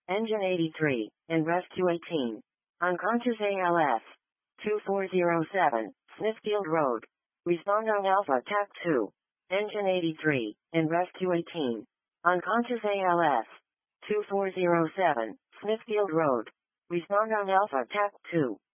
Engine 83, and Rescue 18. Unconscious ALS. 2407, Smithfield Road. Respond on Alpha TAC 2. Engine 83, and Rescue 18. Unconscious ALS. 2407, Smithfield Road. Respond on Alpha TAC 2.